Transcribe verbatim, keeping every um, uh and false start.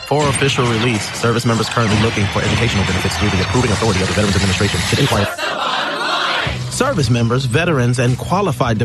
For official release, service members currently looking for educational benefits through the approving authority of the Veterans Administration should inquire. Service members, veterans, and qualified